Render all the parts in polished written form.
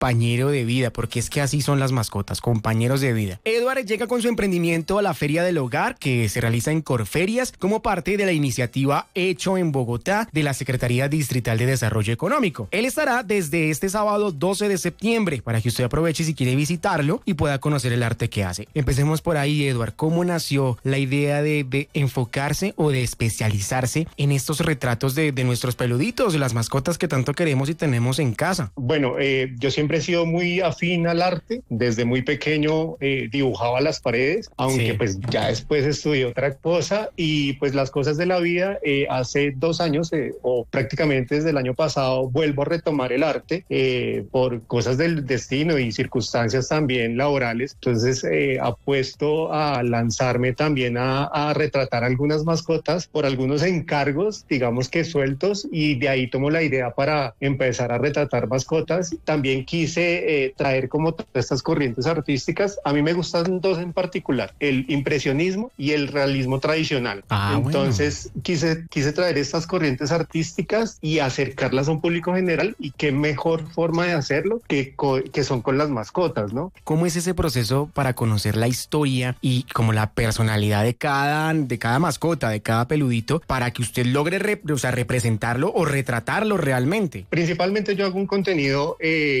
compañero de vida, porque es que así son las mascotas, compañeros de vida. Edward llega con su emprendimiento a la Feria del Hogar, que se realiza en Corferias, como parte de la iniciativa Hecho en Bogotá de la Secretaría Distrital de Desarrollo Económico. Él estará desde este sábado 12 de septiembre, para que usted aproveche si quiere visitarlo y pueda conocer el arte que hace. Empecemos por ahí, Edward. ¿Cómo nació la idea de enfocarse o de especializarse en estos retratos de nuestros peluditos, de las mascotas que tanto queremos y tenemos en casa? Bueno, yo siempre he sido muy afín al arte. Desde muy pequeño dibujaba las paredes, aunque pues ya después estudié otra cosa y pues las cosas de la vida. Hace 2 años o prácticamente desde el año pasado vuelvo a retomar el arte por cosas del destino y circunstancias también laborales. Entonces apuesto a lanzarme también a retratar algunas mascotas por algunos encargos, digamos que sueltos, y de ahí tomo la idea para empezar a retratar mascotas. También quise traer como todas estas corrientes artísticas. A mí me gustan 2 en particular, el impresionismo y el realismo tradicional. Entonces quise traer estas corrientes artísticas y acercarlas a un público general, y qué mejor forma de hacerlo que son con las mascotas, ¿no? ¿Cómo es ese proceso para conocer la historia y como la personalidad de cada mascota, de cada peludito, para que usted logre representarlo o retratarlo realmente? Principalmente yo hago un contenido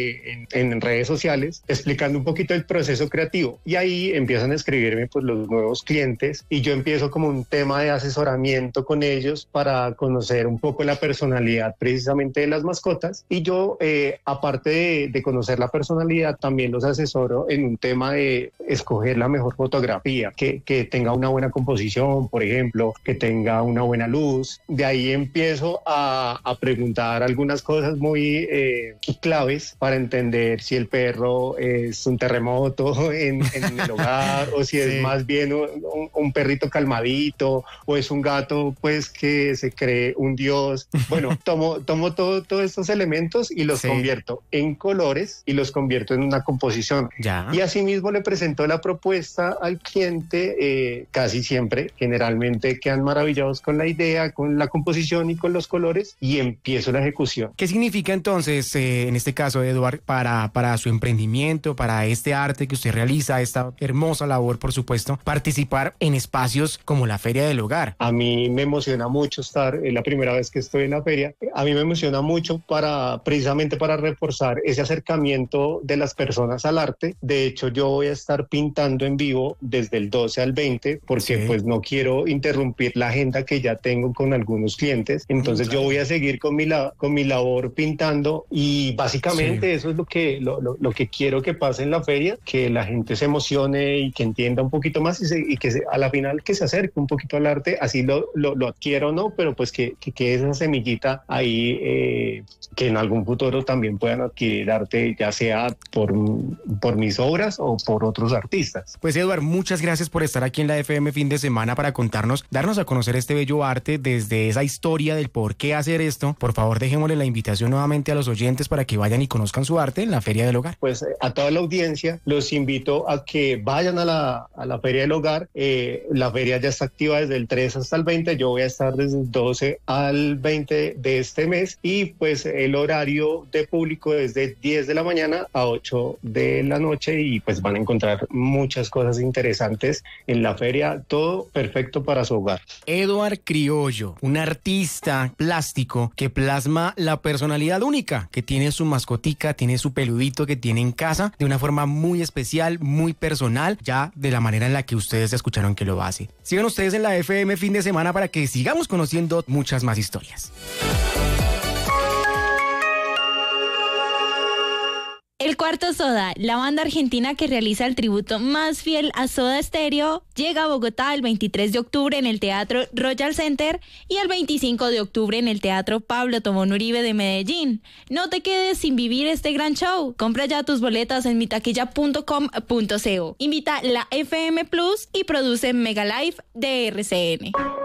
en redes sociales explicando un poquito el proceso creativo, y ahí empiezan a escribirme pues los nuevos clientes, y yo empiezo como un tema de asesoramiento con ellos para conocer un poco la personalidad precisamente de las mascotas. Y yo aparte de conocer la personalidad, también los asesoro en un tema de escoger la mejor fotografía, que tenga una buena composición, por ejemplo, que tenga una buena luz. De ahí empiezo a preguntar algunas cosas muy claves para entender si el perro es un terremoto en el hogar o si es más bien un perrito calmadito, o es un gato pues que se cree un dios. Bueno, tomo todos estos elementos y los convierto en colores y los convierto en una composición. Y asimismo le presento la propuesta al cliente. Casi siempre, generalmente quedan maravillados con la idea, con la composición y con los colores, y empiezo la ejecución. ¿Qué significa entonces, en este caso, Edward, para su emprendimiento, para este arte que usted realiza, esta hermosa labor, por supuesto, participar en espacios como la Feria del Hogar? A mí me emociona mucho estar, es la primera vez que estoy en la feria. A mí me emociona mucho precisamente para reforzar ese acercamiento de las personas al arte. De hecho, yo voy a estar pintando en vivo desde el 12 al 20, porque pues no quiero interrumpir la agenda que ya tengo con algunos clientes. Entonces yo voy a seguir con mi labor pintando, y básicamente eso es lo que quiero que pase en la feria, que la gente se emocione y que entienda un poquito más, y que a la final que se acerque un poquito al arte, así lo adquiera o no, pero pues que quede esa semillita ahí, que en algún futuro también puedan adquirir arte, ya sea por mis obras o por otros artistas. Pues Edward, muchas gracias por estar aquí en la FM Fin de Semana para darnos a conocer este bello arte, desde esa historia del por qué hacer esto. Por favor, dejémosle la invitación nuevamente a los oyentes para que vayan y conozcan su arte en la Feria del Hogar. Pues a toda la audiencia los invito a que vayan a la Feria del Hogar. La feria ya está activa desde el 3 hasta el 20. Yo voy a estar desde el 12 al 20 de este mes, y pues el horario de público es de 10 de la mañana a 8 de la noche, y pues van a encontrar muchas cosas interesantes en la feria, todo perfecto para su hogar. Edward Criollo, un artista plástico que plasma la personalidad única que tiene su mascotica, tiene su peludito que tiene en casa, de una forma muy especial, muy personal, ya de la manera en la que ustedes escucharon que lo hace. Sigan ustedes en la FM Fin de Semana para que sigamos conociendo muchas más historias. El Cuarto Soda, la banda argentina que realiza el tributo más fiel a Soda Stereo, llega a Bogotá el 23 de octubre en el Teatro Royal Center y el 25 de octubre en el Teatro Pablo Tobón Uribe de Medellín. No te quedes sin vivir este gran show. Compra ya tus boletas en mitaquilla.com.co. Invita la FM Plus y produce Mega Live de RCN.